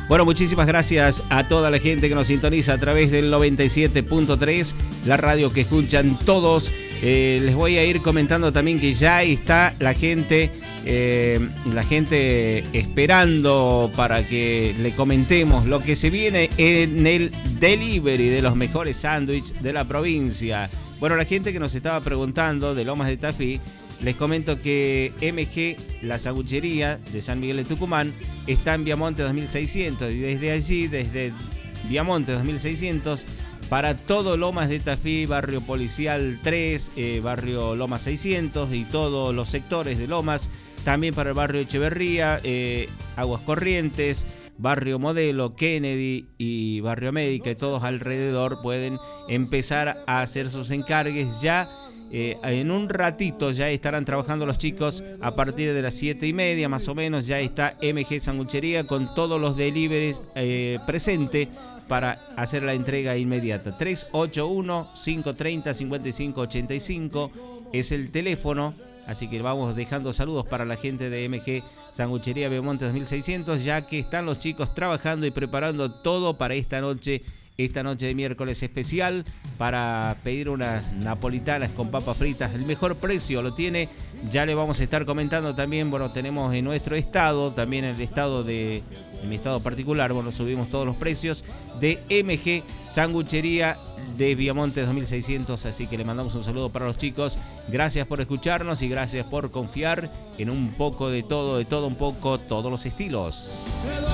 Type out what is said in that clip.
Bueno, muchísimas gracias a toda la gente que nos sintoniza a través del 97.3, la radio que escuchan todos. Les voy a ir comentando también que ya está la gente esperando para que le comentemos lo que se viene en el delivery de los mejores sándwiches de la provincia. Bueno, la gente que nos estaba preguntando de Lomas de Tafí, les comento que MG, la sanguchería de San Miguel de Tucumán, está en Viamonte 2600 y desde allí, desde Viamonte 2600, para todo Lomas de Tafí, barrio Policial 3, barrio Lomas 600 y todos los sectores de Lomas, también para el barrio Echeverría, Aguas Corrientes, barrio Modelo, Kennedy y barrio América, y todos alrededor pueden empezar a hacer sus encargues ya. En un ratito ya estarán trabajando los chicos a partir de las 7:30 más o menos. Ya está MG Sanguchería con todos los deliveries presente para hacer la entrega inmediata. 381-530-5585 es el teléfono. Así que vamos dejando saludos para la gente de MG Sanguchería Viamonte 2600, ya que están los chicos trabajando y preparando todo para esta noche de miércoles especial, para pedir unas napolitanas con papas fritas. El mejor precio lo tiene, ya le vamos a estar comentando también. Bueno, tenemos en nuestro estado, también en mi estado particular, bueno, subimos todos los precios de MG Sanguchería de Viamonte 2600, así que le mandamos un saludo para los chicos. Gracias por escucharnos y gracias por confiar en un poco de todo un poco, todos los estilos.